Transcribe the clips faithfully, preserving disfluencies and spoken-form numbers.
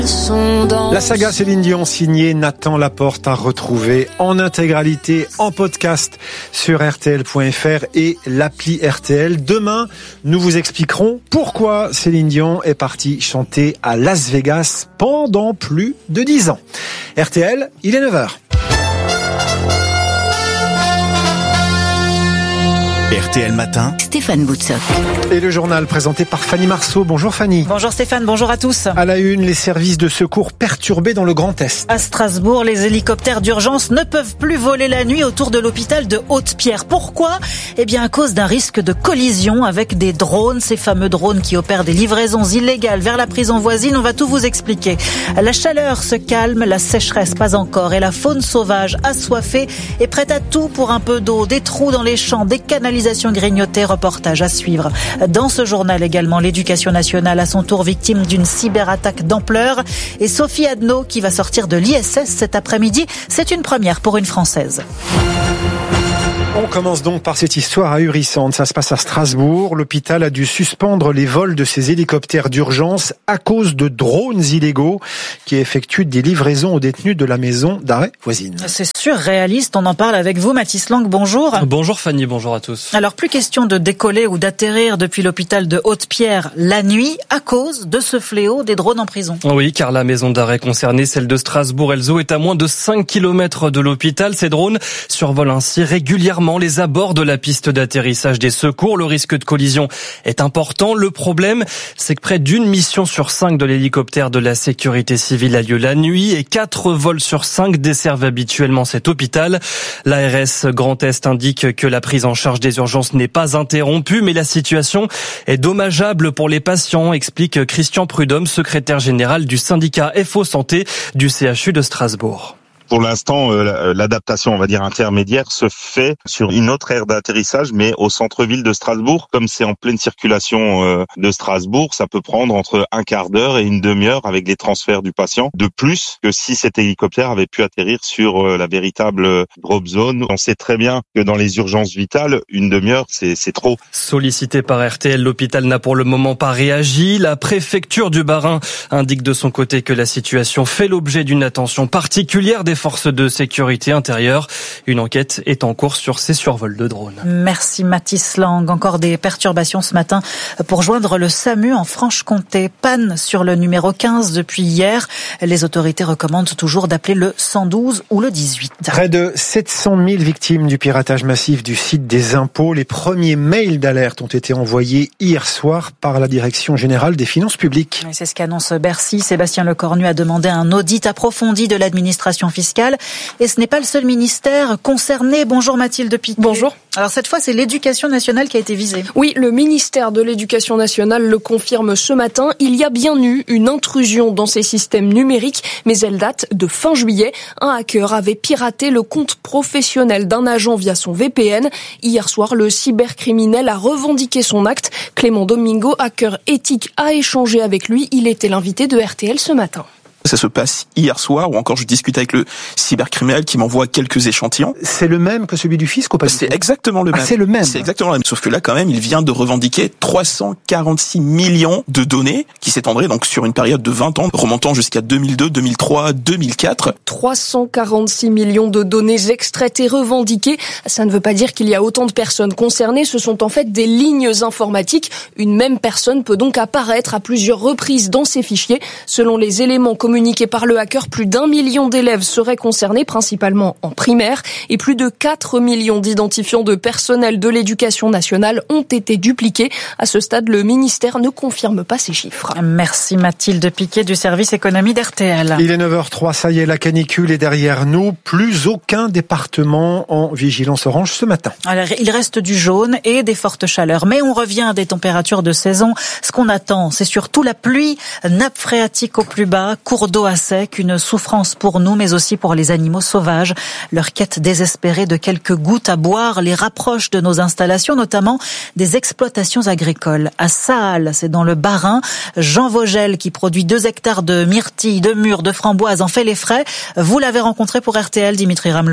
La saga Céline Dion signée Nathan Laporte à retrouver en intégralité en podcast sur R T L point F R et l'appli R T L. Demain, nous vous expliquerons pourquoi Céline Dion est partie chanter à Las Vegas pendant plus de dix ans. R T L, il est neuf heures. R T L Matin, Stéphane Boutsock. Et le journal présenté par Fanny Marceau. Bonjour Fanny. Bonjour Stéphane, bonjour à tous. À la une, les services de secours perturbés dans le Grand Est. À Strasbourg, les hélicoptères d'urgence ne peuvent plus voler la nuit autour de l'hôpital de Haute-Pierre. Pourquoi ? Eh bien à cause d'un risque de collision avec des drones, ces fameux drones qui opèrent des livraisons illégales vers la prison voisine. On va tout vous expliquer. La chaleur se calme, la sécheresse pas encore et la faune sauvage assoiffée est prête à tout pour un peu d'eau, des trous dans les champs, des canalisations grignotées, reportage à suivre. Dans ce journal également, l'éducation nationale à son tour victime d'une cyberattaque d'ampleur et Sophie Adno qui va sortir de l'I S S cet après-midi. C'est une première pour une Française. On commence donc par cette histoire ahurissante. Ça se passe à Strasbourg. L'hôpital a dû suspendre les vols de ses hélicoptères d'urgence à cause de drones illégaux qui effectuent des livraisons aux détenus de la maison d'arrêt voisine. C'est surréaliste. On en parle avec vous, Mathis Lang. Bonjour. Bonjour Fanny, bonjour à tous. Alors, plus question de décoller ou d'atterrir depuis l'hôpital de Haute-Pierre la nuit à cause de ce fléau des drones en prison. Oui, car la maison d'arrêt concernée, celle de Strasbourg-Elzo, est à moins de cinq kilomètres de l'hôpital. Ces drones survolent ainsi régulièrement les abords de la piste d'atterrissage des secours. Le risque de collision est important. Le problème, c'est que près d'une mission sur cinq de l'hélicoptère de la sécurité civile a lieu la nuit et quatre vols sur cinq desservent habituellement cet hôpital. L'A R S Grand Est indique que la prise en charge des urgences n'est pas interrompue, mais la situation est dommageable pour les patients, explique Christian Prudhomme, secrétaire général du syndicat F O Santé du C H U de Strasbourg. Pour l'instant, euh, l'adaptation, on va dire intermédiaire, se fait sur une autre aire d'atterrissage, mais au centre-ville de Strasbourg. Comme c'est en pleine circulation euh, de Strasbourg, ça peut prendre entre un quart d'heure et une demi-heure avec les transferts du patient. De plus que si cet hélicoptère avait pu atterrir sur euh, la véritable drop zone. On sait très bien que dans les urgences vitales, une demi-heure, c'est, c'est trop. Sollicité par R T L, l'hôpital n'a pour le moment pas réagi. La préfecture du Bas-Rhin indique de son côté que la situation fait l'objet d'une attention particulière des forces de sécurité intérieure. Une enquête est en cours sur ces survols de drones. Merci Mathis Lang. Encore des perturbations ce matin pour joindre le SAMU en Franche-Comté. Panne sur le numéro quinze depuis hier. Les autorités recommandent toujours d'appeler le cent douze ou le dix-huit. Près de sept cent mille victimes du piratage massif du site des impôts. Les premiers mails d'alerte ont été envoyés hier soir par la Direction générale des finances publiques. C'est ce qu'annonce Bercy. Sébastien Lecornu a demandé un audit approfondi de l'administration fiscale. Et ce n'est pas le seul ministère concerné. Bonjour Mathilde Piquet. Bonjour. Alors cette fois, c'est l'Éducation nationale qui a été visée. Oui, le ministère de l'Éducation nationale le confirme ce matin. Il y a bien eu une intrusion dans ces systèmes numériques, mais elle date de fin juillet. Un hacker avait piraté le compte professionnel d'un agent via son V P N. Hier soir, le cybercriminel a revendiqué son acte. Clément Domingo, hacker éthique, a échangé avec lui. Il était l'invité de R T L ce matin. Ça se passe hier soir, ou encore je discute avec le cybercriminel qui m'envoie quelques échantillons. C'est le même que celui du fisc ou pas? C'est exactement le même. Ah, c'est le même. C'est exactement le même. Sauf que là, quand même, il vient de revendiquer trois cent quarante-six millions de données qui s'étendraient donc sur une période de vingt ans, remontant jusqu'à deux mille deux, deux mille trois, deux mille quatre. trois cent quarante-six millions de données extraites et revendiquées. Ça ne veut pas dire qu'il y a autant de personnes concernées. Ce sont en fait des lignes informatiques. Une même personne peut donc apparaître à plusieurs reprises dans ces fichiers. Selon les éléments communiqués Communiqué par le hacker, plus d'un million d'élèves seraient concernés, principalement en primaire, et plus de quatre millions d'identifiants de personnel de l'éducation nationale ont été dupliqués. À ce stade, le ministère ne confirme pas ces chiffres. Merci Mathilde Piquet du service économie d'R T L. Il est neuf heures zéro trois, ça y est, la canicule est derrière nous. Plus aucun département en vigilance orange ce matin. Alors, il reste du jaune et des fortes chaleurs, mais on revient à des températures de saison. Ce qu'on attend, c'est surtout la pluie, nappe phréatique au plus bas, cours d'eau à sec, une souffrance pour nous, mais aussi pour les animaux sauvages. Leur quête désespérée de quelques gouttes à boire les rapproche de nos installations, notamment des exploitations agricoles. À Saal, c'est dans le Bas-Rhin, Jean Vogel, qui produit deux hectares de myrtilles, de mûres, de framboises, en fait les frais. Vous l'avez rencontré pour R T L, Dimitri Ramelot.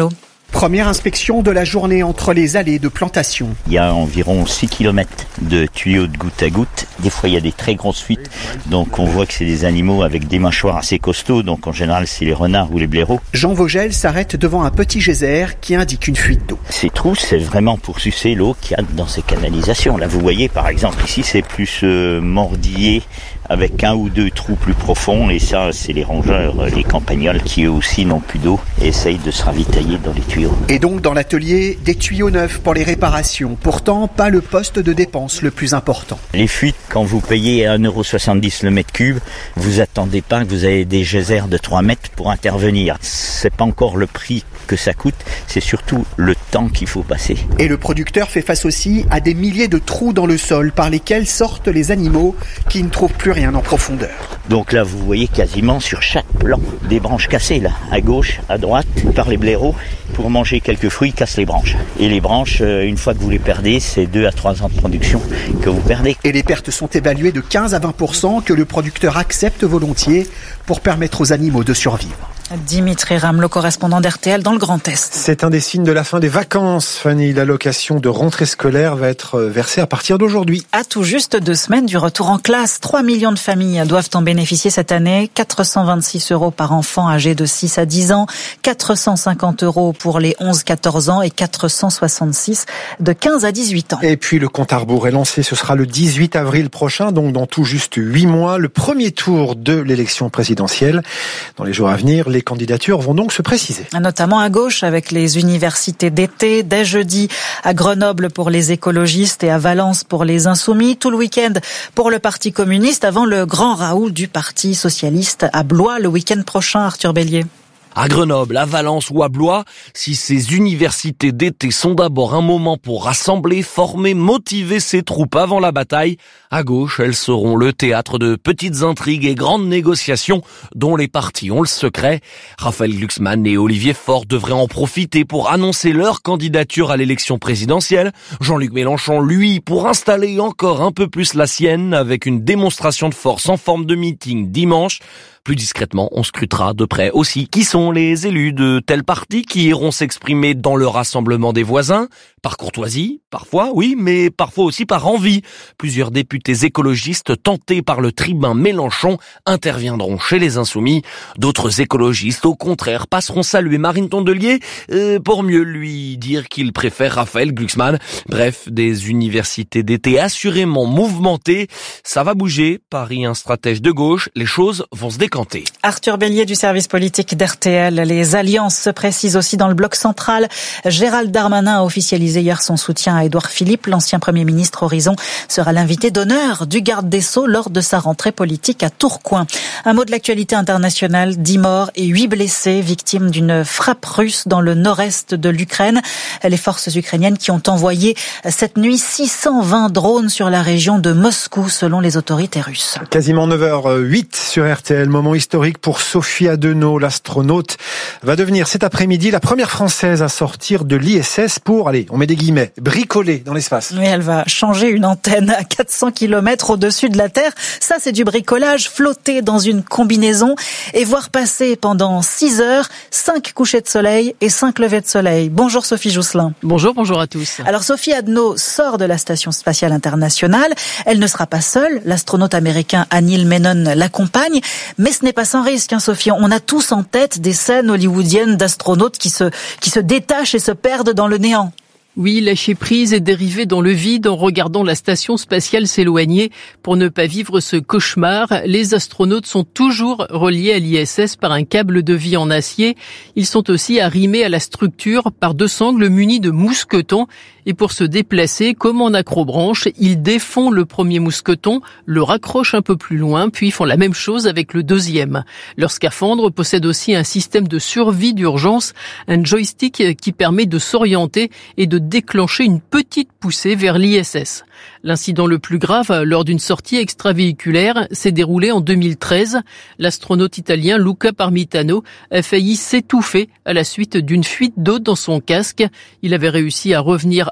Première inspection de la journée entre les allées de plantation. Il y a environ six kilomètres de tuyaux de goutte à goutte. Des fois, il y a des très grosses fuites. Donc, on voit que c'est des animaux avec des mâchoires assez costauds. Donc, en général, c'est les renards ou les blaireaux. Jean Vogel s'arrête devant un petit geyser qui indique une fuite d'eau. Ces trous, c'est vraiment pour sucer l'eau qu'il y a dans ces canalisations. Là, vous voyez, par exemple, ici, c'est plus euh, mordillé avec un ou deux trous plus profonds. Et ça, c'est les rongeurs, les campagnols qui, eux aussi, n'ont plus d'eau et essayent de se ravitailler dans les tuyaux. Et donc dans l'atelier, des tuyaux neufs pour les réparations. Pourtant, pas le poste de dépense le plus important. Les fuites, quand vous payez un euro soixante-dix le mètre cube, vous attendez pas que vous avez des geysers de trois mètres pour intervenir. C'est pas encore le prix que ça coûte, c'est surtout le temps qu'il faut passer. Et le producteur fait face aussi à des milliers de trous dans le sol par lesquels sortent les animaux qui ne trouvent plus rien en profondeur. Donc là, vous voyez quasiment sur chaque plan des branches cassées, là, à gauche, à droite, par les blaireaux. Pour manger quelques fruits, ils cassent les branches. Et les branches, une fois que vous les perdez, c'est deux à trois ans de production que vous perdez. Et les pertes sont évaluées de quinze à vingt pour cent que le producteur accepte volontiers pour permettre aux animaux de survivre. Dimitri Ramelot, correspondant d'R T L dans le Grand Est. C'est un des signes de la fin des vacances, Fanny. L'allocation de rentrée scolaire va être versée à partir d'aujourd'hui. À tout juste deux semaines du retour en classe, trois millions de familles doivent en bénéficier cette année. quatre cent vingt-six euros par enfant âgé de six à dix ans, quatre cent cinquante euros pour les onze à quatorze ans et quatre cent soixante-six de quinze à dix-huit ans. Et puis le compte à rebours est lancé. Ce sera le dix-huit avril prochain, donc dans tout juste huit mois, le premier tour de l'élection présidentielle. Dans les jours à venir, les Les candidatures vont donc se préciser. Notamment à gauche avec les universités d'été, dès jeudi à Grenoble pour les écologistes et à Valence pour les insoumis, tout le week-end pour le Parti communiste avant le grand raout du Parti socialiste à Blois le week-end prochain, Arthur Bélier. À Grenoble, à Valence ou à Blois, si ces universités d'été sont d'abord un moment pour rassembler, former, motiver ces troupes avant la bataille, à gauche, elles seront le théâtre de petites intrigues et grandes négociations dont les partis ont le secret. Raphaël Glucksmann et Olivier Faure devraient en profiter pour annoncer leur candidature à l'élection présidentielle. Jean-Luc Mélenchon, lui, pour installer encore un peu plus la sienne avec une démonstration de force en forme de meeting dimanche. Plus discrètement, on scrutera de près aussi qui sont les élus de tel parti qui iront s'exprimer dans le rassemblement des voisins. Par courtoisie, parfois, oui, mais parfois aussi par envie. Plusieurs députés écologistes tentés par le tribun Mélenchon interviendront chez les Insoumis. D'autres écologistes, au contraire, passeront saluer Marine Tondelier euh, pour mieux lui dire qu'ils préfèrent Raphaël Glucksmann. Bref, des universités d'été assurément mouvementées. Ça va bouger, parie un stratège de gauche, les choses vont se décanter. Arthur Bélier du service politique d'R T L. Les alliances se précisent aussi dans le bloc central. Gérald Darmanin a officialisé hier son soutien à Édouard Philippe. L'ancien Premier ministre Horizon sera l'invité d'honneur du garde des Sceaux lors de sa rentrée politique à Tourcoing. Un mot de l'actualité internationale, dix morts et huit blessés, victimes d'une frappe russe dans le nord-est de l'Ukraine. Les forces ukrainiennes qui ont envoyé cette nuit six cent vingt drones sur la région de Moscou, selon les autorités russes. Quasiment neuf heures huit sur R T L, moment historique pour Sophie Adenau. L'astronaute va devenir cet après-midi la première Française à sortir de l'I S S pour, allez, on met des guillemets, bricoler dans l'espace. Oui, elle va changer une antenne à quatre cents kilomètres au-dessus de la Terre. Ça, c'est du bricolage, flotter dans une combinaison et voir passer pendant six heures, cinq couchers de soleil et cinq levées de soleil. Bonjour Sophie Jousselin. Bonjour, bonjour à tous. Alors Sophie Adenau sort de la Station spatiale internationale. Elle ne sera pas seule. L'astronaute américain Neil Menon l'accompagne. Mais ce n'est pas sans risque, hein, Sophie. On a tous en tête des scènes hollywoodiennes d'astronautes qui se, qui se détachent et se perdent dans le néant. Oui, lâcher prise et dériver dans le vide en regardant la station spatiale s'éloigner. Pour ne pas vivre ce cauchemar, les astronautes sont toujours reliés à l'I S S par un câble de vie en acier. Ils sont aussi arrimés à la structure par deux sangles munis de mousquetons. Et pour se déplacer, comme en acrobranche, ils défont le premier mousqueton, le raccrochent un peu plus loin, puis font la même chose avec le deuxième. Leur scaphandre possède aussi un système de survie d'urgence, un joystick qui permet de s'orienter et de déclencher une petite poussée vers l'I S S. L'incident le plus grave lors d'une sortie extravéhiculaire s'est déroulé en deux mille treize. L'astronaute italien Luca Parmitano a failli s'étouffer à la suite d'une fuite d'eau dans son casque. Il avait réussi à revenir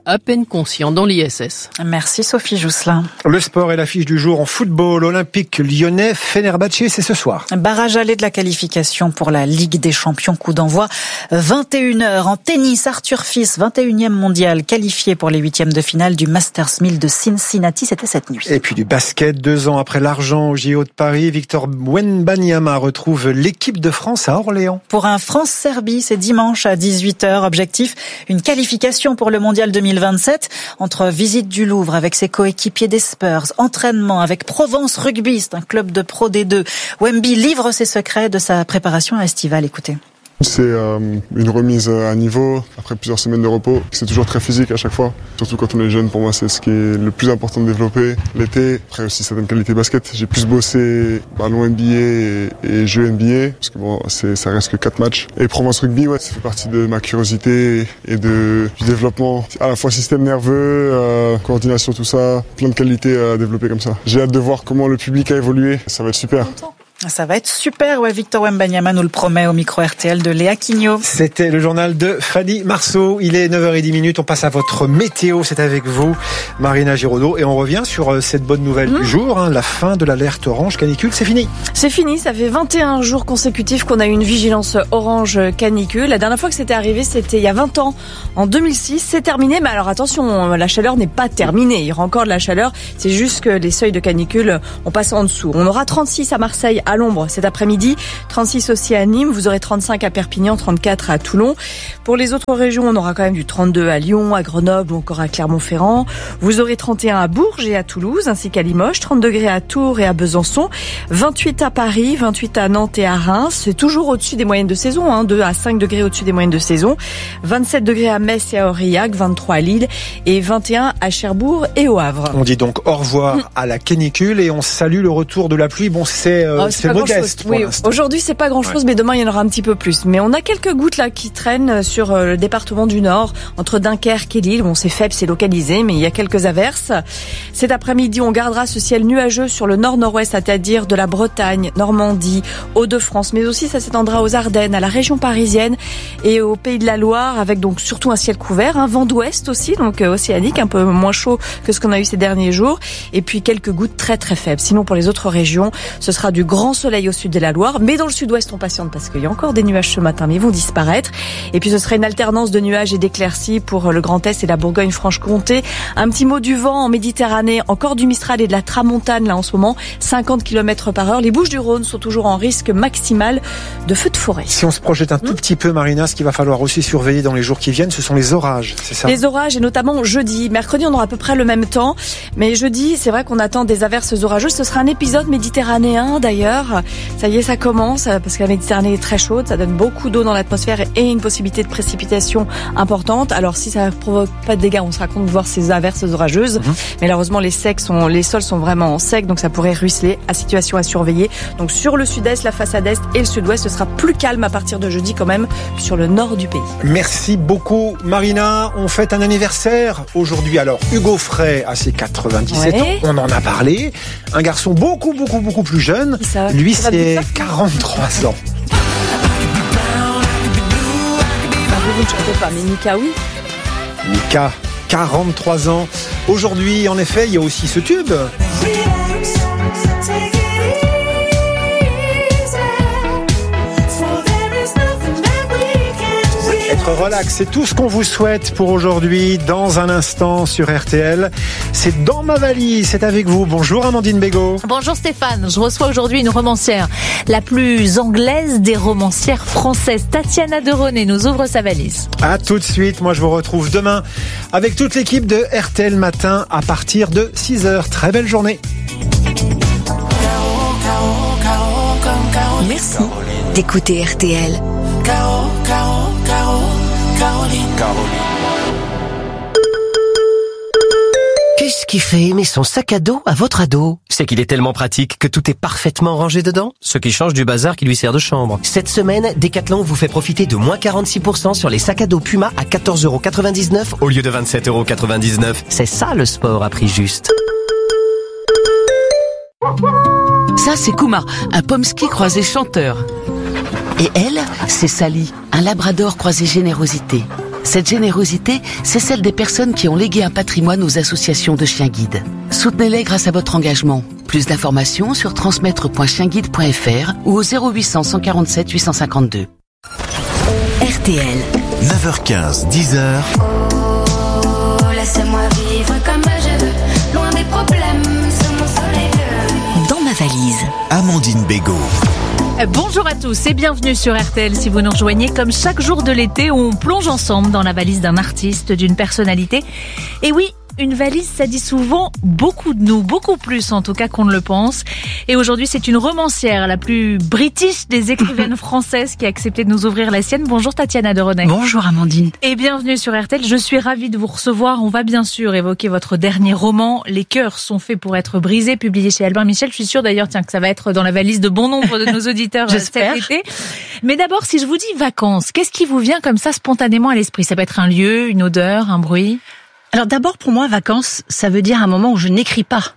à peine conscient dans l'I S S. Merci Sophie Jousselin. Le sport et l'affiche du jour en football olympique lyonnais. Fenerbahçe, c'est ce soir. Barrage aller de la qualification pour la Ligue des Champions. Coup d'envoi vingt et une heures. En tennis, Arthur Fils, vingt et unième mondial, qualifié pour les huitièmes de finale du Masters mille de Cincinnati. C'était cette nuit. Et puis du basket, deux ans après l'argent au J O de Paris, Victor Wembanyama retrouve l'équipe de France à Orléans. Pour un France-Serbie, c'est dimanche à dix-huit heures. Objectif, une qualification pour le mondial deux mille vingt-sept. Entre visite du Louvre avec ses coéquipiers des Spurs, entraînement avec Provence Rugby, c'est un club de pro D deux. Wemby livre ses secrets de sa préparation estivale. Écoutez. C'est euh, une remise à niveau après plusieurs semaines de repos. C'est toujours très physique à chaque fois. Surtout quand on est jeune, pour moi, c'est ce qui est le plus important de développer l'été. Après aussi certaines qualités basket. J'ai plus bossé ballon N B A et, et jeu N B A parce que bon, c'est, ça reste que quatre matchs. Et Provence Rugby, ouais, ça fait partie de ma curiosité et de du développement. À la fois système nerveux, euh, coordination, tout ça, plein de qualités à développer comme ça. J'ai hâte de voir comment le public a évolué. Ça va être super. Ça va être super, ouais, Victor Wembanyama nous le promet au micro R T L de Léa Quignot. C'était le journal de Fanny Marceau. Il est neuf heures dix, on passe à votre météo, c'est avec vous, Marina Giraudot. Et on revient sur cette bonne nouvelle mmh. du jour, hein, la fin de l'alerte orange canicule, c'est fini. C'est fini, ça fait vingt et un jours consécutifs qu'on a eu une vigilance orange canicule. La dernière fois que c'était arrivé, c'était il y a vingt ans, en deux mille six. C'est terminé, mais alors attention, la chaleur n'est pas terminée. Il y aura encore de la chaleur, c'est juste que les seuils de canicule, on passe en dessous. On aura trente-six à Marseille, à l'ombre cet après-midi, trente-six aussi à Nîmes, vous aurez trente-cinq à Perpignan, trente-quatre à Toulon. Pour les autres régions, on aura quand même du trente-deux à Lyon, à Grenoble ou encore à Clermont-Ferrand. Vous aurez trente et un à Bourges et à Toulouse, ainsi qu'à Limoges, trente degrés à Tours et à Besançon, vingt-huit à Paris, vingt-huit à Nantes et à Reims. C'est toujours au-dessus des moyennes de saison, hein, deux à cinq degrés au-dessus des moyennes de saison. vingt-sept degrés à Metz et à Aurillac, vingt-trois à Lille et vingt et un à Cherbourg et au Havre. On dit donc au revoir mmh. à la canicule et on salue le retour de la pluie. Bon, c'est, euh, oh, c'est, c'est modeste. Oui, aujourd'hui c'est pas grand chose, ouais. mais demain il y en aura un petit peu plus. Mais on a quelques gouttes là qui traînent sur le département du Nord, entre Dunkerque et Lille. Bon, c'est faible, c'est localisé, mais il y a quelques averses. Cet après-midi, on gardera ce ciel nuageux sur le nord-nord-ouest, c'est-à-dire de la Bretagne, Normandie, Hauts-de-France, mais aussi ça s'étendra aux Ardennes, à la région parisienne et au Pays de la Loire, avec donc surtout un ciel couvert, un vent d'ouest aussi, donc euh, océanique, un peu moins chaud que ce qu'on a eu ces derniers jours, et puis quelques gouttes très très faibles. Sinon, pour les autres régions, ce sera du grand soleil au sud de la Loire, mais dans le sud-ouest on patiente parce qu'il y a encore des nuages ce matin, mais ils vont disparaître. Et puis ce sera une alternance de nuages et d'éclaircies pour le Grand Est et la Bourgogne-Franche-Comté. Un petit mot du vent en Méditerranée, encore du Mistral et de la Tramontane là en ce moment, cinquante kilomètres par heure. Les Bouches-du-Rhône sont toujours en risque maximal de feux de forêt. Si on se projette un tout mmh. petit peu, Marina, ce qu'il va falloir aussi surveiller dans les jours qui viennent, ce sont les orages, c'est ça? Les orages, et notamment jeudi. Mercredi, on aura à peu près le même temps, mais jeudi, c'est vrai qu'on attend des averses orageuses. Ce sera un épisode méditerranéen d'ailleurs. Ça y est, ça commence, parce que la Méditerranée est très chaude, ça donne beaucoup d'eau dans l'atmosphère et une possibilité de précipitation importante. Alors si ça ne provoque pas de dégâts, on sera content de voir ces averses orageuses. Mmh. Mais malheureusement, les, secs sont, les sols sont vraiment secs, donc ça pourrait ruisseler, à situation à surveiller. Donc sur le sud-est, la façade est et le sud-ouest, ce sera plus calme à partir de jeudi quand même sur le nord du pays. Merci beaucoup Marina. On fête un anniversaire aujourd'hui. Alors Hugo Frey a ses quatre-vingt-dix-sept ouais. ans, on en a parlé. Un garçon beaucoup, beaucoup, beaucoup plus jeune. Ça, Lui, ça c'est quarante-trois ans. Vous ne chantez pas, mais Mika, oui. Mika, quarante-trois ans. Aujourd'hui, en effet, il y a aussi ce tube. Être relax, c'est tout ce qu'on vous souhaite pour aujourd'hui. Dans un instant sur R T L, c'est dans ma valise, c'est avec vous. Bonjour Amandine Bégaud. Bonjour Stéphane, je reçois aujourd'hui une romancière, la plus anglaise des romancières françaises. Tatiana Deronay nous ouvre sa valise. À tout de suite, moi je vous retrouve demain avec toute l'équipe de R T L Matin à partir de six heures. Très belle journée. Merci d'écouter R T L. Qu'est-ce qui fait aimer son sac à dos à votre ado? C'est qu'il est tellement pratique que tout est parfaitement rangé dedans, ce qui change du bazar qui lui sert de chambre. Cette semaine, Decathlon vous fait profiter de moins quarante-six pour cent sur les sacs à dos Puma à quatorze euros quatre-vingt-dix-neuf au lieu de vingt-sept euros quatre-vingt-dix-neuf. C'est ça le sport à prix juste. Ça, c'est Kuma, un pomsky croisé chanteur. Et elle, c'est Sally, un labrador croisé générosité. Cette générosité, c'est celle des personnes qui ont légué un patrimoine aux associations de chiens guides. Soutenez-les grâce à votre engagement. Plus d'informations sur transmettre point chien guide point f r ou au zéro huit cents, cent quarante-sept, huit cent cinquante-deux. R T L. neuf heures quinze, dix heures. Oh, laissez-moi vivre comme je veux, loin des problèmes, sous mon soleil bleu. Dans ma valise. Amandine Bégaud. Bonjour à tous et bienvenue sur R T L si vous nous rejoignez comme chaque jour de l'été où on plonge ensemble dans la valise d'un artiste, d'une personnalité. Et oui, une valise, ça dit souvent beaucoup de nous, beaucoup plus en tout cas qu'on ne le pense. Et aujourd'hui, c'est une romancière, la plus british des écrivaines françaises qui a accepté de nous ouvrir la sienne. Bonjour Tatiana de René. Bonjour Amandine. Et bienvenue sur R T L. Je suis ravie de vous recevoir. On va bien sûr évoquer votre dernier roman, Les cœurs sont faits pour être brisés, publié chez Albin Michel. Je suis sûre d'ailleurs tiens, que ça va être dans la valise de bon nombre de nos auditeurs cet été. Mais d'abord, si je vous dis vacances, qu'est-ce qui vous vient comme ça spontanément à l'esprit? Ça peut être un lieu, une odeur, un bruit? Alors d'abord, pour moi, vacances, ça veut dire un moment où je n'écris pas.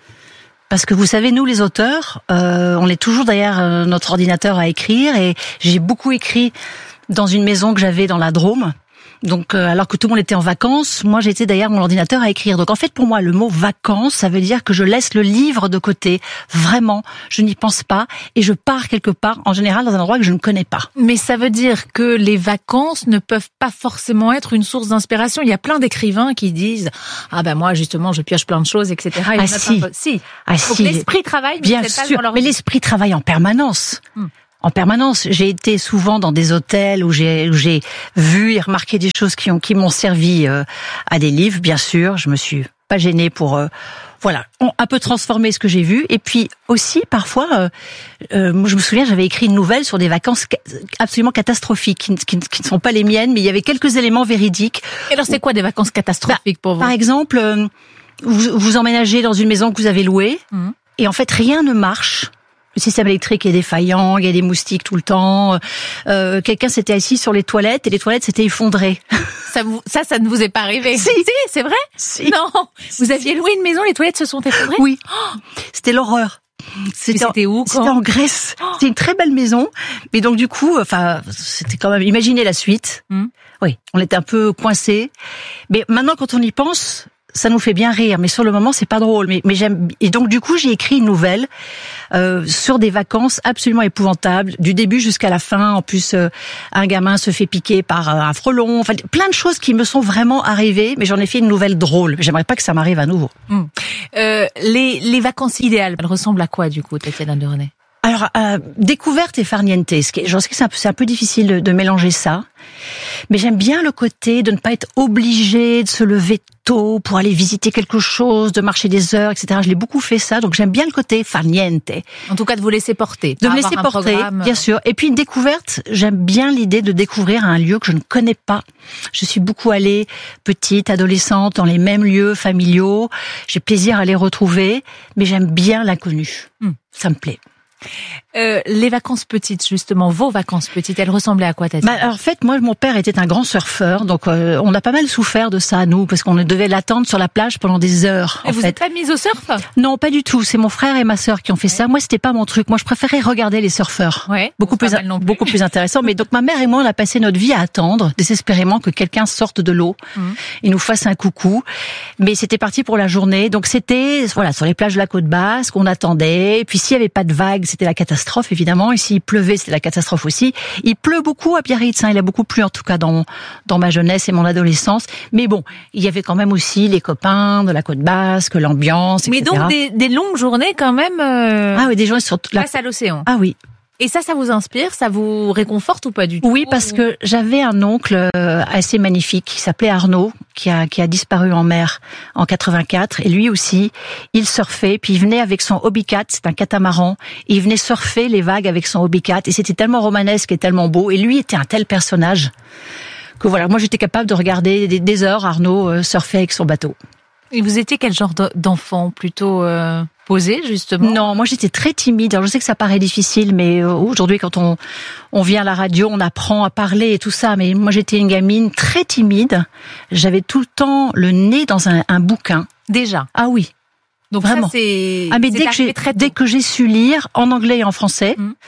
Parce que vous savez, nous les auteurs, euh, on est toujours derrière euh, notre ordinateur à écrire, et j'ai beaucoup écrit dans une maison que j'avais dans la Drôme. Donc, euh, alors que tout le monde était en vacances, moi j'étais derrière mon ordinateur à écrire. Donc en fait, pour moi, le mot vacances, ça veut dire que je laisse le livre de côté. Vraiment, je n'y pense pas et je pars quelque part, en général dans un endroit que je ne connais pas. Mais ça veut dire que les vacances ne peuvent pas forcément être une source d'inspiration. Il y a plein d'écrivains qui disent « Ah ben moi, justement, je pioche plein de choses, et cetera » Ah si, si. Ah, Donc si. l'esprit travaille, mais bien c'est sûr, pas leur... mais l'esprit travaille en permanence. Hmm. En permanence, j'ai été souvent dans des hôtels où j'ai où j'ai vu et remarqué des choses qui ont qui m'ont servi euh, à des livres. Bien sûr, je me suis pas gênée pour euh, voilà, un peu transformer ce que j'ai vu. Et puis aussi parfois, euh, euh, moi je me souviens, j'avais écrit une nouvelle sur des vacances absolument catastrophiques, qui, qui, qui ne sont pas les miennes, mais il y avait quelques éléments véridiques. Et alors c'est quoi des vacances catastrophiques pour vous? Par exemple, euh, vous vous emménagez dans une maison que vous avez louée, mmh. et en fait rien ne marche. Le système électrique est défaillant, il y a des moustiques tout le temps. Euh, quelqu'un s'était assis sur les toilettes et les toilettes s'étaient effondrées. Ça, vous, ça, ça ne vous est pas arrivé? Si, si c'est vrai? Si. Non, vous aviez loué une maison, les toilettes se sont effondrées? Oui, oh c'était l'horreur. C'était, c'était où quand? C'était en Grèce. Oh c'était une très belle maison, mais donc du coup, enfin, c'était quand même. Imaginez la suite. Mm. Oui, on était un peu coincés. Mais maintenant, quand on y pense, ça nous fait bien rire, mais sur le moment c'est pas drôle. Mais, mais j'aime. Et donc du coup j'ai écrit une nouvelle euh, sur des vacances absolument épouvantables, du début jusqu'à la fin. En plus, euh, un gamin se fait piquer par un frelon. Enfin, plein de choses qui me sont vraiment arrivées, mais j'en ai fait une nouvelle drôle. J'aimerais pas que ça m'arrive à nouveau. Mmh. Euh, les, les vacances idéales, elles ressemblent à quoi du coup, Tatiana de René? Alors, euh, découverte et farniente. Ce qui est, je sais que c'est un, peu, c'est un peu difficile de, de mélanger ça. Mais j'aime bien le côté de ne pas être obligé de se lever tôt pour aller visiter quelque chose, de marcher des heures, et cetera. Je l'ai beaucoup fait ça, donc j'aime bien le côté farniente. En tout cas, de vous laisser porter. De me laisser porter, programme... bien sûr. Et puis une découverte, j'aime bien l'idée de découvrir un lieu que je ne connais pas. Je suis beaucoup allée, petite, adolescente, dans les mêmes lieux familiaux. J'ai plaisir à les retrouver, mais j'aime bien l'inconnu. Hum. Ça me plaît. Euh, les vacances petites, justement, vos vacances petites, elles ressemblaient à quoi, Tatiana? Bah, en fait, moi, mon père était un grand surfeur, donc euh, on a pas mal souffert de ça, nous, parce qu'on devait l'attendre sur la plage pendant des heures. Et en vous fait. êtes pas mise au surf? Non, pas du tout. C'est mon frère et ma sœur qui ont fait ouais. ça. Moi, c'était pas mon truc. Moi, je préférais regarder les surfeurs. Ouais, beaucoup plus, plus, beaucoup plus intéressant. Mais donc, ma mère et moi, on a passé notre vie à attendre désespérément que quelqu'un sorte de l'eau mmh. et nous fasse un coucou. Mais c'était parti pour la journée. Donc, c'était voilà sur les plages de la côte basque, on attendait. Et puis, s'il y avait pas de vagues, c'était la catastrophe. Évidemment, et s'il pleuvait, c'était la catastrophe aussi. Il pleut beaucoup à Biarritz, hein. Il a beaucoup plu en tout cas dans dans ma jeunesse et mon adolescence. Mais bon, il y avait quand même aussi les copains de la côte basque, l'ambiance, mais et cetera. Donc des, des longues journées quand même. Euh, ah oui, des gens sur la... face à l'océan. Ah oui. Et ça, ça vous inspire, ça vous réconforte ou pas du tout? Oui, parce que j'avais un oncle assez magnifique qui s'appelait Arnaud, qui a qui a disparu en mer en quatre-vingt-quatre, et lui aussi, il surfait, puis il venait avec son hobbycat, c'est un catamaran, et il venait surfer les vagues avec son hobbycat, et c'était tellement romanesque et tellement beau, et lui était un tel personnage que voilà, moi j'étais capable de regarder des, des heures Arnaud surfer avec son bateau. Et vous étiez quel genre d'enfant? Plutôt euh, posé, justement? Non, moi j'étais très timide. Alors je sais que ça paraît difficile, mais aujourd'hui quand on on vient à la radio, on apprend à parler et tout ça. Mais moi j'étais une gamine très timide. J'avais tout le temps le nez dans un, un bouquin. Déjà? Ah oui. Donc vraiment. Ça, c'est... Ah mais c'est dès que j'ai très dès que j'ai su lire en anglais et en français. Mmh.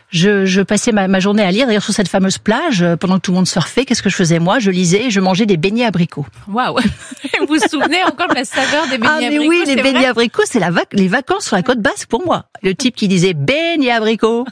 Je, je passais ma, ma journée à lire. D'ailleurs, sur cette fameuse plage, pendant que tout le monde surfait, qu'est-ce que je faisais moi? Je lisais et je mangeais des beignets abricots. Waouh. Vous vous souvenez encore de la saveur des beignets ah, mais abricots? Oui, les c'est beignets vrai abricots, c'est la vac- les vacances sur la côte basque pour moi. Le type qui disait beignets abricots.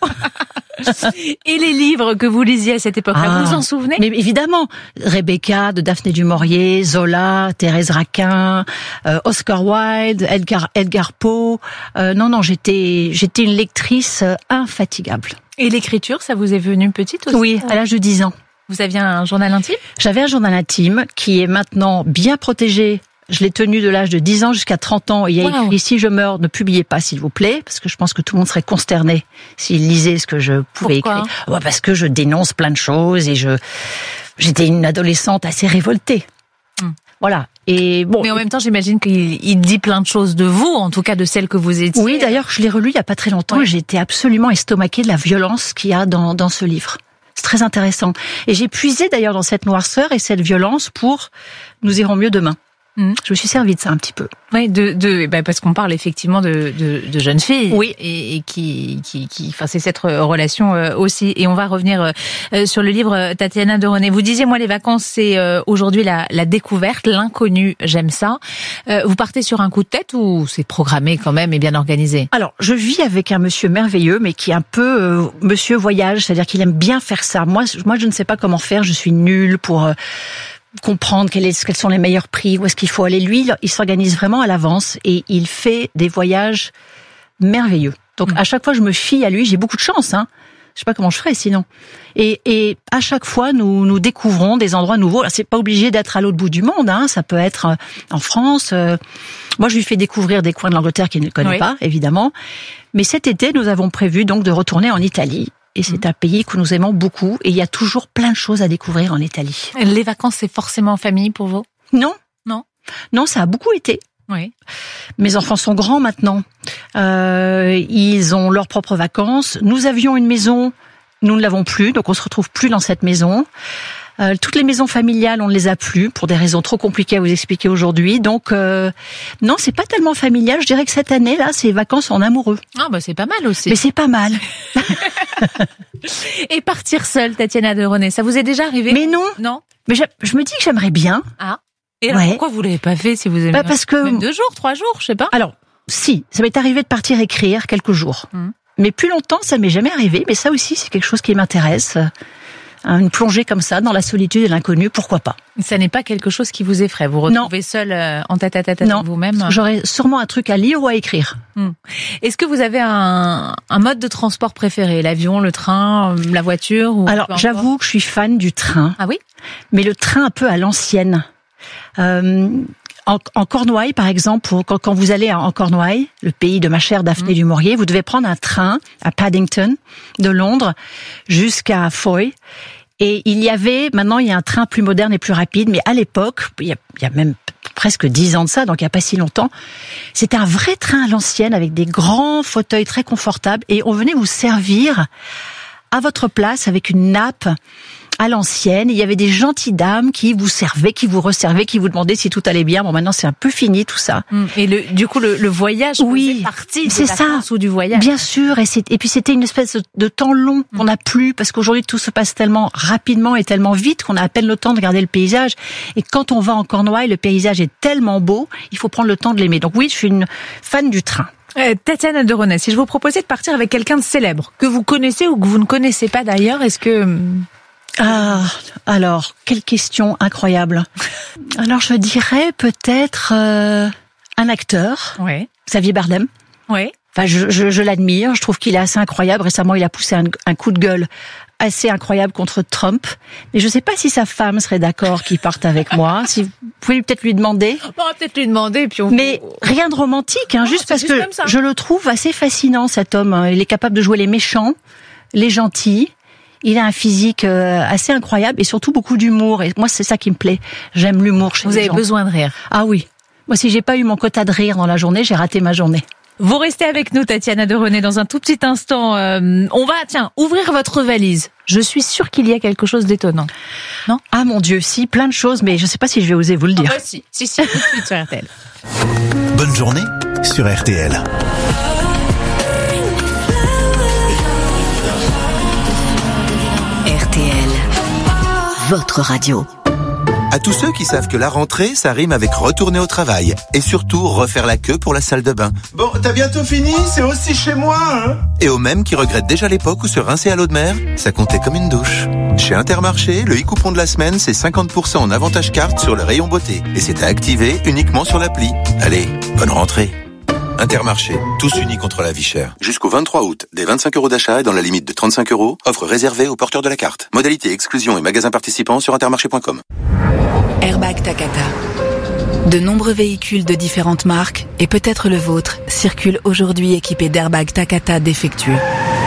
Et les livres que vous lisiez à cette époque-là, Ah, vous vous en souvenez? Mais évidemment, Rebecca de Daphné du Maurier, Zola, Thérèse Raquin, euh, Oscar Wilde, Edgar Edgar Poe. Euh, non, non, j'étais j'étais une lectrice euh, infatigable. Et l'écriture, ça vous est venu petite aussi? Oui, à l'âge de dix ans. Vous aviez un journal intime? J'avais un journal intime qui est maintenant bien protégé. Je l'ai tenu de l'âge de dix ans jusqu'à trente ans. Et il y a Wow. écrit « Si je meurs, ne publiez pas, s'il vous plaît », parce que je pense que tout le monde serait consterné s'il lisait ce que je pouvais Pourquoi écrire. Ouais, parce que je dénonce plein de choses et je j'étais une adolescente assez révoltée. Hmm. Voilà. Et bon. Mais en même temps, j'imagine qu'il il dit plein de choses de vous, en tout cas de celles que vous étiez. Oui, d'ailleurs, je l'ai relu il y a pas très longtemps Ouais. et j'ai été absolument estomaquée de la violence qu'il y a dans, dans ce livre. C'est très intéressant. Et j'ai puisé d'ailleurs dans cette noirceur et cette violence pour Nous irons mieux demain. Mmh. Je me suis servi de ça un petit peu. Oui, de, de, bah parce qu'on parle effectivement de, de, de jeunes filles. Oui. Et, et qui, qui, qui, enfin, c'est cette relation euh, aussi. Et on va revenir euh, sur le livre Tatiana de René. Vous disiez, moi, les vacances, c'est euh, aujourd'hui la, la découverte, l'inconnu. J'aime ça. Euh, vous partez sur un coup de tête ou c'est programmé quand même et bien organisé? Alors, je vis avec un monsieur merveilleux, mais qui est un peu euh, monsieur voyage, c'est-à-dire qu'il aime bien faire ça. Moi, moi, je ne sais pas comment faire. Je suis nulle pour euh, comprendre quels, est, quels sont les meilleurs prix, où est-ce qu'il faut aller. Lui, il s'organise vraiment à l'avance et il fait des voyages merveilleux. Donc, mmh. à chaque fois, je me fie à lui. J'ai beaucoup de chance, hein. Je sais pas comment je ferais sinon. Et, et à chaque fois, nous nous découvrons des endroits nouveaux. Alors, c'est pas obligé d'être à l'autre bout du monde, hein. Ça peut être en France. Euh, moi, je lui fais découvrir des coins de l'Angleterre qu'il ne connaît oui. pas, évidemment. Mais cet été, nous avons prévu donc de retourner en Italie. Et c'est un pays que nous aimons beaucoup. Et il y a toujours plein de choses à découvrir en Italie. Les vacances, c'est forcément en famille pour vous? Non. Non. Non, ça a beaucoup été. Oui. Mes enfants sont grands maintenant. Euh, ils ont leurs propres vacances. Nous avions une maison. Nous ne l'avons plus. Donc on se retrouve plus dans cette maison. Euh, toutes les maisons familiales, on ne les a plus pour des raisons trop compliquées à vous expliquer aujourd'hui. Donc euh, non, c'est pas tellement familial. Je dirais que cette année là, c'est vacances en amoureux. Ah bah c'est pas mal aussi. Mais c'est pas mal. Et partir seule, Tatiana de René, ça vous est déjà arrivé? Mais non. Non. Mais je, je me dis que j'aimerais bien. Ah. Et alors, ouais. pourquoi vous l'avez pas fait si vous aimez? Bah parce que même deux jours, trois jours, je sais pas. Alors si, ça m'est arrivé de partir écrire quelques jours. Hum. Mais plus longtemps, ça m'est jamais arrivé. Mais ça aussi, c'est quelque chose qui m'intéresse. Une plongée comme ça dans la solitude et l'inconnu, pourquoi pas? Ça n'est pas quelque chose qui vous effraie. Vous retrouvez seul euh, en tête à tête avec vous-même? J'aurais sûrement un truc à lire ou à écrire. Hum. Est-ce que vous avez un, un mode de transport préféré? L'avion, le train, la voiture ou Alors, j'avoue que je suis fan du train. Ah oui? Mais le train un peu à l'ancienne. Euh, En, en Cornouailles, par exemple, pour, quand, quand vous allez en Cornouailles, le pays de ma chère Daphné mmh. du Maurier, vous devez prendre un train à Paddington, de Londres, jusqu'à Foy. Et il y avait, maintenant il y a un train plus moderne et plus rapide, mais à l'époque, il y a, il y a même presque dix ans de ça, donc il n'y a pas si longtemps, c'était un vrai train à l'ancienne avec des grands fauteuils très confortables et on venait vous servir à votre place avec une nappe à l'ancienne. Il y avait des gentilles dames qui vous servaient, qui vous resservaient, qui vous demandaient si tout allait bien. Bon, maintenant, c'est un peu fini, tout ça. Et le, du coup, le, le voyage oui, faisait partie c'est des vacances ça. ou du voyage. Bien sûr. Et, c'est, et puis, c'était une espèce de, de temps long qu'on n'a plus, parce qu'aujourd'hui, tout se passe tellement rapidement et tellement vite qu'on a à peine le temps de regarder le paysage. Et quand on va en Cornouailles, le paysage est tellement beau, il faut prendre le temps de l'aimer. Donc oui, je suis une fan du train. Euh, Tatiana de René, si je vous proposais de partir avec quelqu'un de célèbre, que vous connaissez ou que vous ne connaissez pas d'ailleurs, est-ce que... Ah, alors, quelle question incroyable. Alors, je dirais peut-être euh, un acteur, ouais. Xavier Bardem. Ouais. Enfin, je, je, je l'admire, je trouve qu'il est assez incroyable. Récemment, il a poussé un, un coup de gueule assez incroyable contre Trump. Mais je ne sais pas si sa femme serait d'accord qu'il parte avec moi. Si vous pouvez peut-être lui demander. On va peut-être lui demander. Puis on... Mais rien de romantique, hein, non, juste parce juste que je le trouve assez fascinant, cet homme. Il est capable de jouer les méchants, les gentils. Il a un physique assez incroyable et surtout beaucoup d'humour. Et moi, c'est ça qui me plaît. J'aime l'humour chez les gens. Vous avez besoin de rire. Ah oui. Moi, si j'ai pas eu mon quota de rire dans la journée, j'ai raté ma journée. Vous restez avec nous, Tatiana de René, dans un tout petit instant. Euh, on va, tiens, ouvrir votre valise. Je suis sûre qu'il y a quelque chose d'étonnant. Non? Ah mon Dieu, si, plein de choses, mais je sais pas si je vais oser vous le dire. Ah bah si, si, si, tout de suite sur R T L. Bonne journée sur R T L. votre radio. À tous ceux qui savent que la rentrée, ça rime avec retourner au travail. Et surtout, refaire la queue pour la salle de bain. Bon, t'as bientôt fini, c'est aussi chez moi, hein. Et aux mêmes qui regrettent déjà l'époque où se rincer à l'eau de mer, ça comptait comme une douche. Chez Intermarché, le e-coupon de la semaine, c'est cinquante pour cent en avantage carte sur le rayon beauté. Et c'est à activer uniquement sur l'appli. Allez, bonne rentrée. Intermarché, tous unis contre la vie chère. Jusqu'au vingt-trois août, des vingt-cinq euros d'achat et dans la limite de trente-cinq euros, offre réservée aux porteurs de la carte. Modalité exclusion et magasins participants sur intermarché point com. Airbag Takata. De nombreux véhicules de différentes marques, et peut-être le vôtre, circulent aujourd'hui équipés d'airbags Takata défectueux.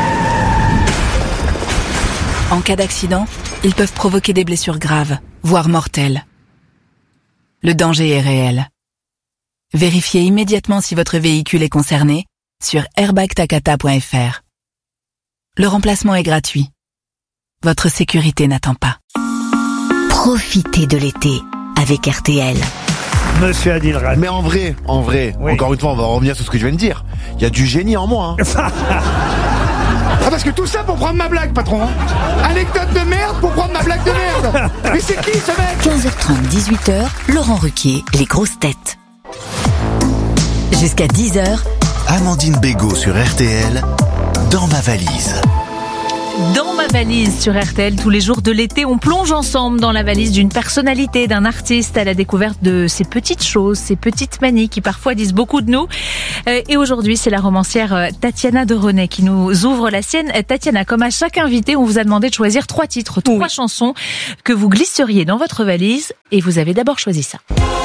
En cas d'accident, ils peuvent provoquer des blessures graves, voire mortelles. Le danger est réel. Vérifiez immédiatement si votre véhicule est concerné sur airbag takata point f r. Le remplacement est gratuit. Votre sécurité n'attend pas. Profitez de l'été avec R T L. Monsieur Adilrat. Mais en vrai, en vrai, oui. Encore une fois, on va revenir sur ce que je viens de dire. Il y a du génie en moi. Hein. Ah, parce que tout ça pour prendre ma blague, patron. Anecdote de merde pour prendre ma blague de merde. Mais c'est qui ce mec? quinze heures trente, dix-huit heures, Laurent Ruquier, les grosses têtes. Jusqu'à dix heures. Amandine Bégaud sur R T L, dans ma valise. Dans ma valise sur R T L, tous les jours de l'été, on plonge ensemble dans la valise d'une personnalité, d'un artiste, à la découverte de ces petites choses, ces petites manies qui parfois disent beaucoup de nous. Et aujourd'hui, c'est la romancière Tatiana de René qui nous ouvre la sienne. Tatiana, comme à chaque invité, on vous a demandé de choisir trois titres, trois oui. chansons que vous glisseriez dans votre valise. Et vous avez d'abord choisi ça.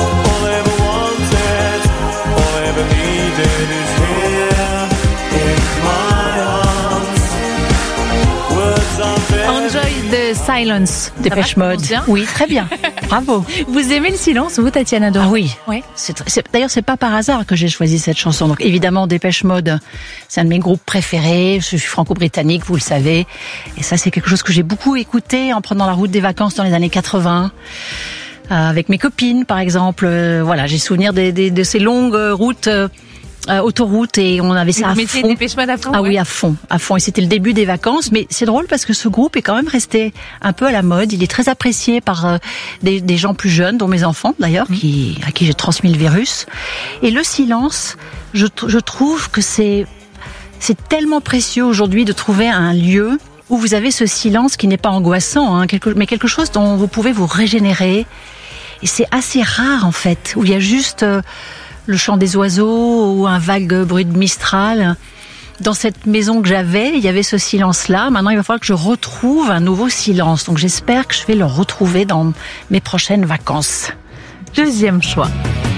Enjoy the silence. Dépêche Mode. Oui, très bien. Bravo. Vous aimez le silence, vous, Tatiana Doré? Ah oui. Oui. C'est, c'est, d'ailleurs, c'est pas par hasard que j'ai choisi cette chanson. Donc, évidemment, Dépêche Mode, c'est un de mes groupes préférés. Je suis franco-britannique, vous le savez. Et ça, c'est quelque chose que j'ai beaucoup écouté en prenant la route des vacances dans les années quatre-vingts. Euh, avec mes copines, par exemple. Euh, voilà, j'ai souvenir des, des, de ces longues routes. Euh, Euh, autoroute et on avait ça à Vous fond. Dépêche Mode à fond. Ah ouais. oui, à fond, à fond. Et c'était le début des vacances, mais c'est drôle parce que ce groupe est quand même resté un peu à la mode. Il est très apprécié par euh, des, des gens plus jeunes, dont mes enfants d'ailleurs, mmh. qui, à qui j'ai transmis le virus. Et le silence, je, je trouve que c'est c'est tellement précieux aujourd'hui de trouver un lieu où vous avez ce silence qui n'est pas angoissant, hein, quelque, mais quelque chose dont vous pouvez vous régénérer. Et c'est assez rare en fait, où il y a juste euh, le chant des oiseaux ou un vague bruit de Mistral. Dans cette maison que j'avais, il y avait ce silence-là. Maintenant, il va falloir que je retrouve un nouveau silence. Donc, j'espère que je vais le retrouver dans mes prochaines vacances. Deuxième choix.